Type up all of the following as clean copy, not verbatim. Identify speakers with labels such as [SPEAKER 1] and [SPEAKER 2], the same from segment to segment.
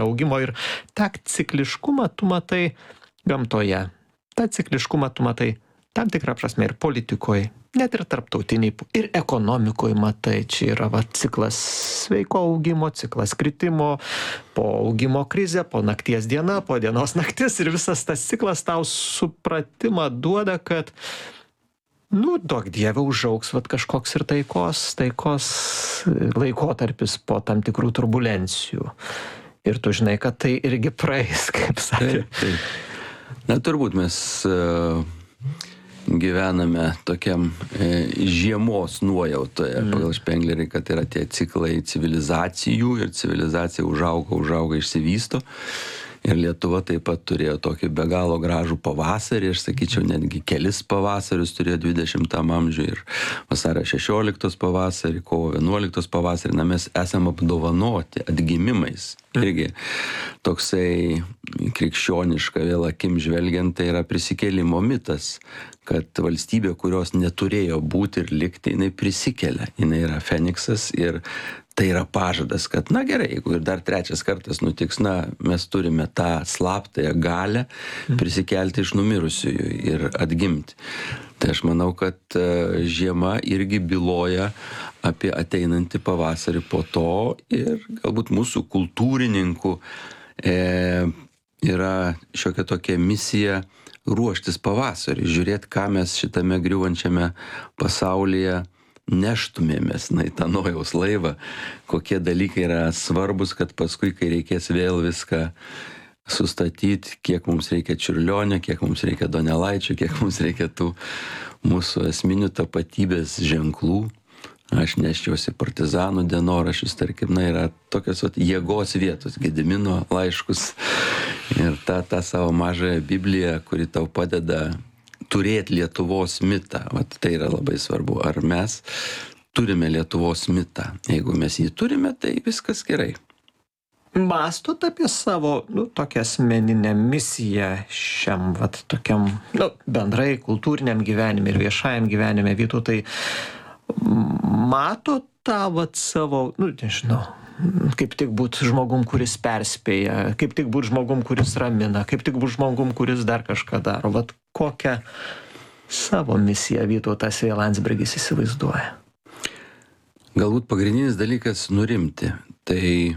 [SPEAKER 1] augimo ir tą cikliškumą tu matai gamtoje. tą cikliškumą tu matai tam tikrą prasme ir politikoj, net ir tarptautiniai, ir ekonomikoj matai, čia yra ciklas sveiko augimo, ciklas kritimo, po augimo krizė, po nakties diena, po dienos naktis ir visas tas ciklas tau supratimą duoda, kad duok Dieve užaugs kažkoks ir taikos laikotarpis po tam tikrų turbulencijų. Ir tu žinai, kad tai irgi praeis, kaip sakė.
[SPEAKER 2] Na, turbūt mes gyvename tokiam žiemos nuojautoje pagal Špenglerį, kad yra tie ciklai civilizacijų ir civilizacija užauga, išsivysto. Ir Lietuva taip pat turėjo tokį be galo gražų pavasarį, aš sakyčiau, netgi kelis pavasarius turėjo 20 amžiuje ir vasario 16 pavasarį, kovo 11 pavasarį, na mes esame apdovanoti atgimimais. Irgi toksai krikščioniška vėl akim žvelgiant, tai yra prisikėlimo mitas, kad valstybė, kurios neturėjo būti ir likti, jinai prisikelia, jinai yra Feniksas ir tai yra pažadas, kad, na gerai, jeigu ir dar trečias kartas nutiks, na, mes turime tą slaptąją galią prisikelti iš numirusiųjų ir atgimti. Tai aš manau, kad žiema irgi byloja apie ateinantį pavasarį po to ir galbūt mūsų kultūrininkų yra šiokia tokia misija ruoštis pavasarį, žiūrėti, ką mes šitame griūvančiame pasaulyje neštumėmės į tą nojaus laivą, kokie dalykai yra svarbus, kad paskui, kai reikės vėl viską sustatyti, kiek mums reikia Čiurlionio, kiek mums reikia Donelaičio, kiek mums reikia tų mūsų esminių tapatybės ženklų. Aš neščiausi partizanų dienoraščius, tarkim, yra tokios jėgos vietos, Gedimino laiškus ir tą savo mažąją Bibliją, kuri tau padeda turėti Lietuvos mitą. Tai yra labai svarbu. Ar mes turime Lietuvos mitą? Jeigu mes jį turime, tai viskas gerai.
[SPEAKER 1] Mąstot apie savo, tokią asmeninę misiją šiam, tokiam, bendrai kultūriniam gyvenime ir viešajam gyvenime, Vytautai, matot tą savo, nežinau, kaip tik būti žmogum, kuris perspėja, kaip tik būti žmogum, kuris ramina, kaip tik būti žmogum, kuris dar kažką daro. Kokią savo misiją Vytautas V. Landsbergis įsivaizduoja?
[SPEAKER 2] Galbūt pagrindinis dalykas nurimti. Tai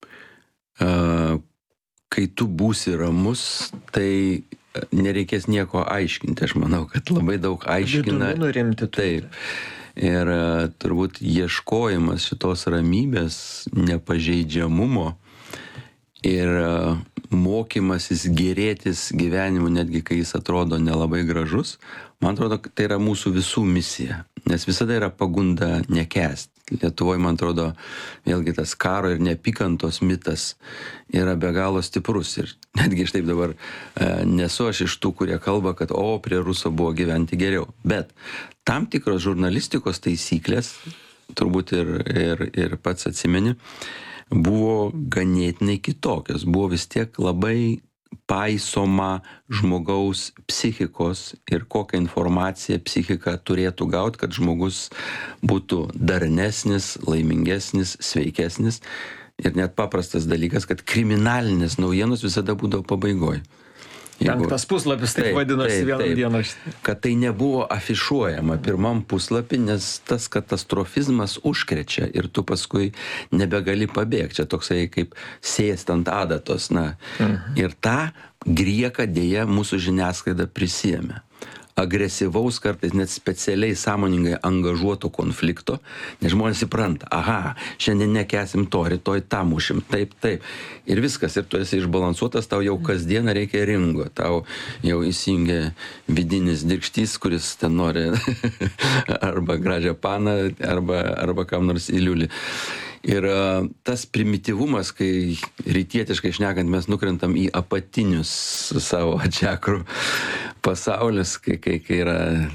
[SPEAKER 2] kai tu būsi ramus, tai nereikės nieko aiškinti. Aš manau, kad labai daug aiškina.
[SPEAKER 1] Vidumi nurimti.
[SPEAKER 2] Taip. Ir turbūt ieškojimas šitos ramybės, nepažeidžiamumo ir mokymasis gėrėtis gyvenimu, netgi kai jis atrodo nelabai gražus, man atrodo, kad tai yra mūsų visų misija. Nes visada yra pagunda nekęsti. Lietuvoje, man atrodo, vėlgi tas karo ir neapykantos mitas yra be galo stiprus. Ir netgi aš taip dabar nesu aš iš tų, kurie kalba, kad prie Ruso buvo gyventi geriau. Bet tam tikros žurnalistikos taisyklės, turbūt ir pats atsimeni, buvo ganėtinai kitokios. Buvo vis tiek labai paisoma žmogaus psichikos ir kokią informaciją psichika turėtų gauti, kad žmogus būtų darnesnis, laimingesnis, sveikesnis. Ir net paprastas dalykas, kad kriminalinės naujienos visada būdavo pabaigoje.
[SPEAKER 1] 5 puslapis, taip vadinosi vieną dieną.
[SPEAKER 2] Kad tai nebuvo afišuojama pirmam puslapį, nes tas katastrofizmas užkrečia ir tu paskui nebegali pabėgti. Čia toksai kaip sėst ant adatos. Ir tą grieką dėja mūsų žiniasklaida prisiėmė. Agresyvaus, kartais net specialiai sąmoningai angažuoto konflikto, nes žmonės įpranta, šiandien nekęsim to, rytoj tą mušim, taip. Ir viskas, ir tu esi išbalansuotas, tau jau kasdieną reikia ringo, tau jau įsijungia vidinis dirgštys, kuris ten nori arba gražią paną, arba kam nors įliulį. Ir tas primityvumas, kai rytietiškai šnekant mes nukrentam į apatinius savo čakrų pasaulius, kai yra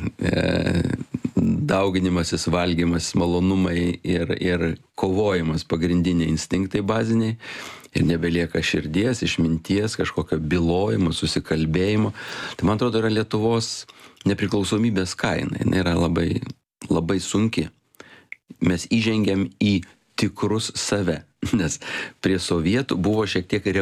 [SPEAKER 2] dauginimasis, valgymas, malonumai ir kovojimas, pagrindiniai instinktai baziniai, ir nebelieka širdies, išminties, kažkokio bylojimo, susikalbėjimo. Tai man atrodo yra Lietuvos nepriklausomybės kaina, jinai yra labai, labai sunki. Mes įžengiam į tikrus save. nes prie sovietų buvo šiek tiek